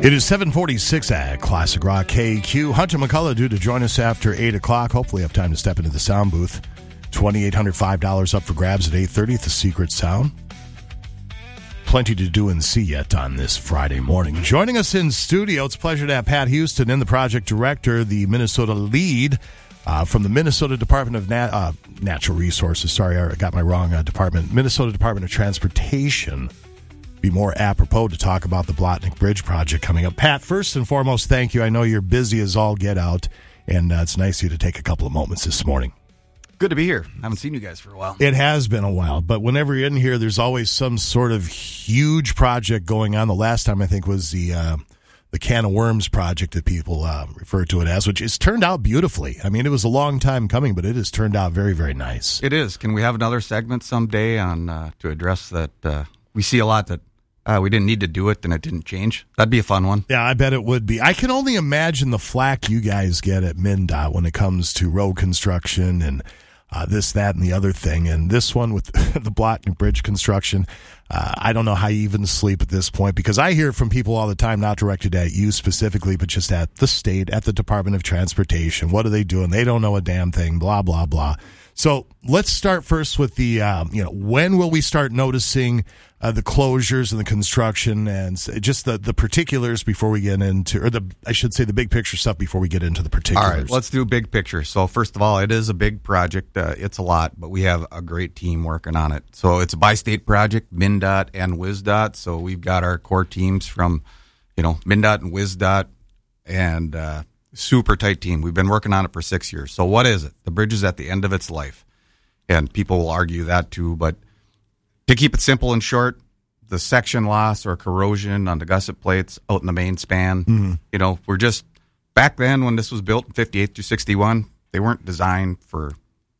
It is 7:46 at Classic Rock KQ. Hunter McCullough due to join us after 8 o'clock. Hopefully have time to step into the sound booth. $2,805 up for grabs at 8:30 at the Secret Sound. Plenty to do and see yet on this Friday morning. Joining us in studio, it's a pleasure to have Pat Houston in, the project director, the Minnesota lead from the Minnesota Department of Natural Resources. Sorry, I got my wrong department. Minnesota Department of Transportation. Be more apropos to talk about the Blotnick Bridge project coming up. Pat, first and foremost, thank you. I know you're busy as all get out, and it's nice of you to take a couple of moments this morning. Good to be here. I haven't seen you guys for a while. It has been a while, but whenever you're in here, there's always some sort of huge project going on. The last time, I think, was the Can of Worms project that people refer to it as, which has turned out beautifully. I mean, it was a long time coming, but it has turned out very, very nice. It is. Can we have another segment someday on to address that? We see a lot that we didn't need to do it, and it didn't change. That'd be a fun one. Yeah, I bet it would be. I can only imagine the flack you guys get at MnDOT when it comes to road construction and this, that, and the other thing. And this one with the Blotnick Bridge construction, I don't know how you even sleep at this point, because I hear from people all the time, not directed at you specifically, but just at the state, at the Department of Transportation. What are they doing? They don't know a damn thing, blah, blah, blah. So let's start first with the, when will we start noticing the closures and the construction and just the particulars before we get into, or the big picture stuff before we get into the particulars. All right, let's do big picture. So first of all, it is a big project. It's a lot, but we have a great team working on it. So it's a bi-state project, MnDOT and WSDOT. So we've got our core teams from, MnDOT and WSDOT, and super tight team. We've been working on it for 6 years. So what is it? The bridge is at the end of its life, and people will argue that too, but to keep it simple and short, the section loss or corrosion on the gusset plates out in the main span, we're just, back then when this was built in 58 through 61, they weren't designed for,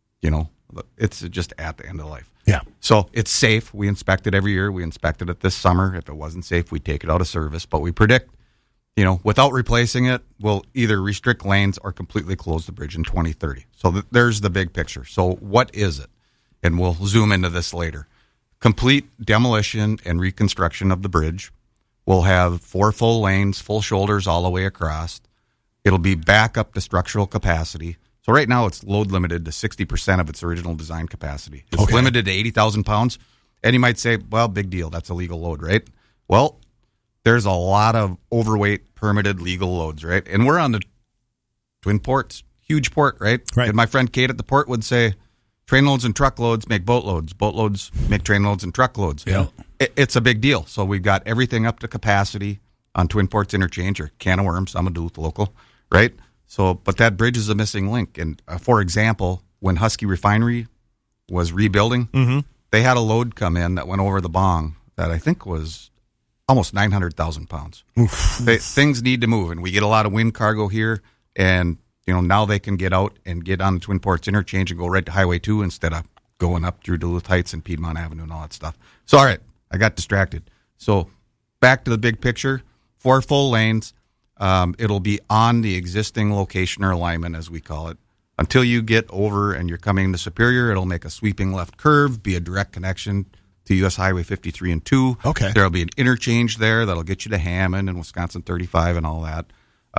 it's just at the end of life. Yeah. So it's safe. We inspect it every year. We inspected it this summer. If it wasn't safe, we'd take it out of service. But we predict, without replacing it, we'll either restrict lanes or completely close the bridge in 2030. So there's the big picture. So what is it? And we'll zoom into this later. Complete demolition and reconstruction of the bridge. We'll have 4 full lanes, full shoulders all the way across. It'll be back up to structural capacity. So right now it's load limited to 60% of its original design capacity. It's limited to 80,000 pounds. And you might say, well, big deal. That's a legal load, right? Well, there's a lot of overweight permitted legal loads, right? And we're on the Twin Ports, huge port, right? And my friend Kate at the port would say, train loads and truckloads make boat loads. Boat loads make train loads and truckloads. Yeah. It's a big deal. So we've got everything up to capacity on Twin Ports Interchange, or Can of Worms, I'm a Duluth local, right? So, but that bridge is a missing link. And for example, when Husky Refinery was rebuilding, they had a load come in that went over the bong that I think was almost 900,000 pounds. Things need to move, and we get a lot of wind cargo here, and now they can get out and get on the Twin Ports Interchange and go right to Highway 2 instead of going up through Duluth Heights and Piedmont Avenue and all that stuff. So, all right, I got distracted. So, back to the big picture. 4 full lanes. It'll be on the existing location or alignment, as we call it. Until you get over and you're coming to Superior, it'll make a sweeping left curve, be a direct connection to U.S. Highway 53 and 2. Okay. There'll be an interchange there that'll get you to Hammond and Wisconsin 35 and all that.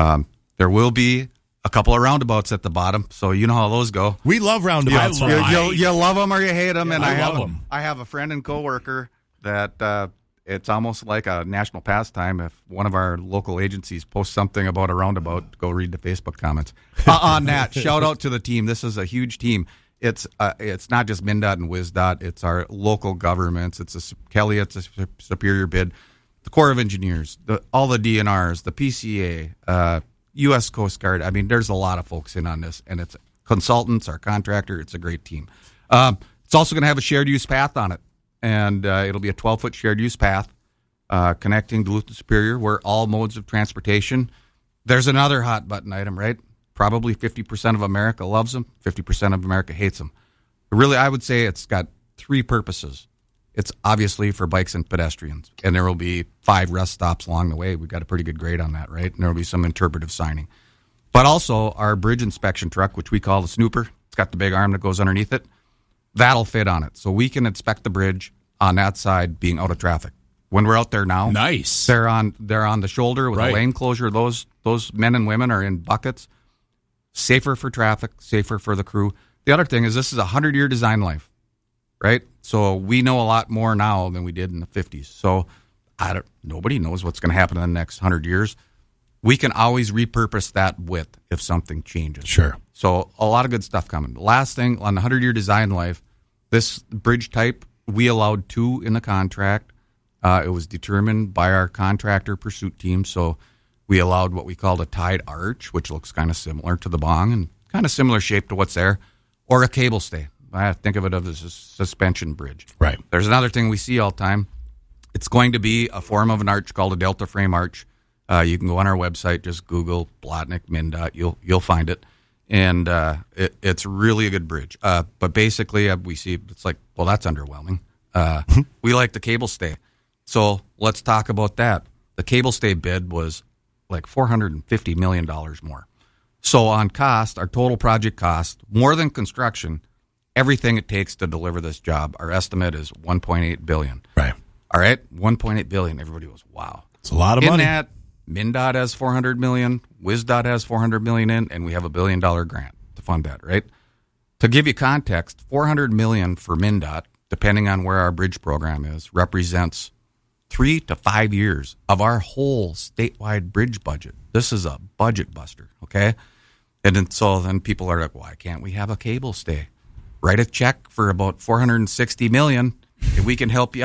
There will be a couple of roundabouts at the bottom, so you know how those go. We love roundabouts. You love them or you hate them, and I love them. I have a friend and coworker that it's almost like a national pastime. If one of our local agencies posts something about a roundabout, go read the Facebook comments on that. Shout out to the team. This is a huge team. It's not just MnDOT and WSDOT. It's our local governments. It's Kelly. It's a Superior bid. The Corps of Engineers, all the DNRs, the PCA. U.S. Coast Guard. I mean, there's a lot of folks in on this, and it's consultants, our contractor. It's a great team. It's also going to have a shared use path on it, and it'll be a 12-foot shared use path connecting Duluth to Superior, where all modes of transportation. There's another hot button item, right? Probably 50% of America loves them, 50% of America hates them. Really, I would say it's got 3 purposes. It's obviously for bikes and pedestrians, and there will be 5 rest stops along the way. We've got a pretty good grade on that, right? And there will be some interpretive signing. But also our bridge inspection truck, which we call the Snooper, it's got the big arm that goes underneath it, that'll fit on it. So we can inspect the bridge on that side being out of traffic. when we're out there now. Nice. They're on the shoulder with Right. a lane closure. Those men and women are in buckets. Safer for traffic, safer for the crew. The other thing is this is a 100-year design life, right? So we know a lot more now than we did in the 50s. So nobody knows what's going to happen in the next 100 years. We can always repurpose that width if something changes. Sure. So a lot of good stuff coming. Last thing, on the 100-year design life, this bridge type, we allowed 2 in the contract. It was determined by our contractor pursuit team. So we allowed what we called a tied arch, which looks kind of similar to the bong and kind of similar shape to what's there, or a cable stay. I think of it as a suspension bridge. Right. There's another thing we see all the time. It's going to be a form of an arch called a delta frame arch. You can go on our website, just Google Blotnick MnDOT, you'll find it, and it's really a good bridge. But basically, we see it's like, well, that's underwhelming. We like the cable stay, so let's talk about that. The cable stay bid was like $450 million more. So on cost, our total project cost, more than construction, everything it takes to deliver this job, our estimate is $1.8 billion. Right. All right, $1.8 billion. Everybody goes, wow. It's a lot of In money. that, MnDOT has $400 million, WisDOT has $400 million in, and we have a $1 billion grant to fund that, right? To give you context, $400 million for MnDOT, depending on where our bridge program is, represents 3 to 5 years of our whole statewide bridge budget. This is a budget buster, okay? And then, so then people are like, why can't we have a cable stay? Write a check for about $460 million, and we can help you